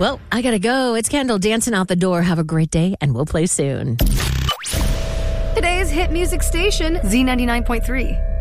Well, I gotta go. It's Kendall dancing out the door. Have a great day, and we'll play soon. Today's hit music station, Z99.3.